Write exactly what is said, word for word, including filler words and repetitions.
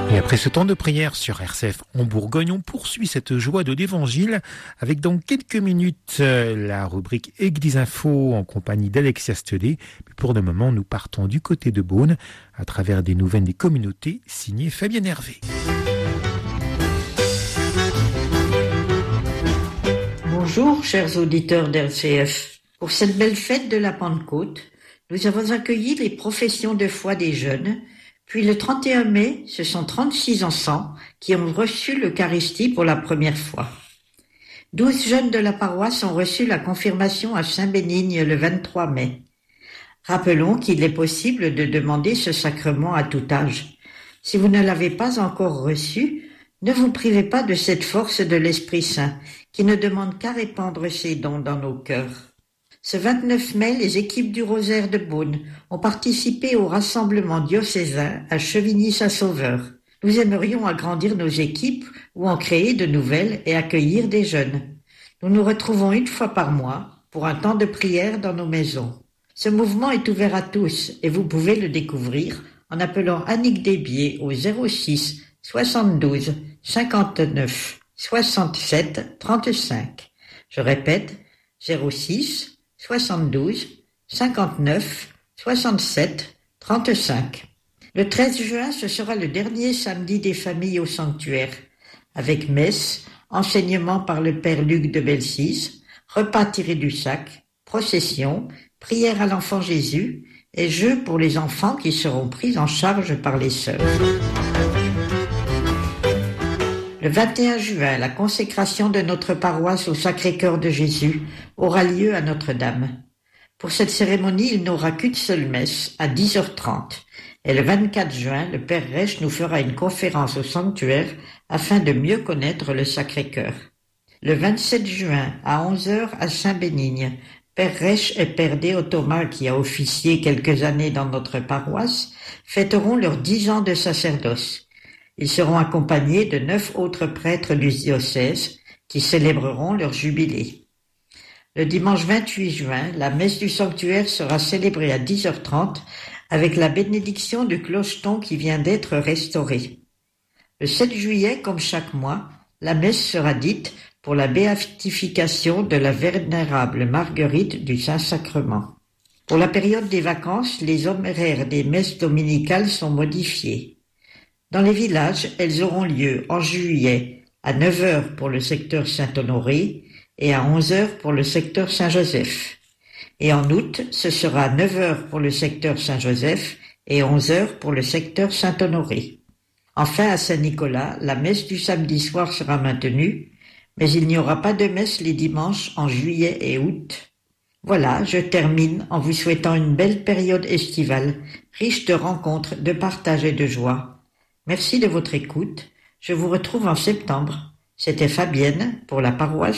Et après ce temps de prière sur R C F en Bourgogne, on poursuit cette joie de l'Évangile avec dans quelques minutes la rubrique Église Info en compagnie d'Alexia Stedé. Pour le moment, nous partons du côté de Beaune à travers des nouvelles des communautés signées Fabienne Hervé. Bonjour chers auditeurs d'R C F. Pour cette belle fête de la Pentecôte, nous avons accueilli les professions de foi des jeunes. Puis le trente et un mai, ce sont trente-six enfants qui ont reçu l'Eucharistie pour la première fois. douze jeunes de la paroisse ont reçu la confirmation à Saint-Bénigne le vingt-trois mai. Rappelons qu'il est possible de demander ce sacrement à tout âge. Si vous ne l'avez pas encore reçu, ne vous privez pas de cette force de l'Esprit Saint qui ne demande qu'à répandre ses dons dans nos cœurs. Ce vingt-neuf mai, les équipes du Rosaire de Beaune ont participé au rassemblement diocésain à Chevigny-Saint-Sauveur. Nous aimerions agrandir nos équipes ou en créer de nouvelles et accueillir des jeunes. Nous nous retrouvons une fois par mois pour un temps de prière dans nos maisons. Ce mouvement est ouvert à tous et vous pouvez le découvrir en appelant Annick Desbiers au zéro six soixante-douze cinquante-neuf soixante-sept trente-cinq. Je répète, zéro six soixante-douze cinquante-neuf soixante-sept trente-cinq. Le treize juin, ce sera le dernier samedi des familles au sanctuaire, avec messe, enseignement par le père Luc de Belsis, repas tirés du sac, procession, prière à l'enfant Jésus et jeux pour les enfants qui seront pris en charge par les sœurs. Le vingt et un juin, la consécration de notre paroisse au Sacré-Cœur de Jésus aura lieu à Notre-Dame. Pour cette cérémonie, il n'aura qu'une seule messe à dix heures trente. Et le vingt-quatre juin, le Père Reich nous fera une conférence au sanctuaire afin de mieux connaître le Sacré-Cœur. Le vingt-sept juin, à onze heures à Saint-Bénigne, Père Reich et Père Déo Thomas, qui a officié quelques années dans notre paroisse, fêteront leurs dix ans de sacerdoce. Ils seront accompagnés de neuf autres prêtres du diocèse qui célébreront leur jubilé. Le dimanche vingt-huit juin, la messe du sanctuaire sera célébrée à dix heures trente avec la bénédiction du clocheton qui vient d'être restauré. Le sept juillet, comme chaque mois, la messe sera dite pour la béatification de la vénérable Marguerite du Saint-Sacrement. Pour la période des vacances, les horaires des messes dominicales sont modifiés. Dans les villages, elles auront lieu en juillet à neuf heures pour le secteur Saint-Honoré et à onze heures pour le secteur Saint-Joseph. Et en août, ce sera à neuf heures pour le secteur Saint-Joseph et onze heures pour le secteur Saint-Honoré. Enfin, à Saint-Nicolas, la messe du samedi soir sera maintenue, mais il n'y aura pas de messe les dimanches en juillet et août. Voilà, je termine en vous souhaitant une belle période estivale, riche de rencontres, de partage et de joie. Merci de votre écoute. Je vous retrouve en septembre. C'était Fabienne pour la paroisse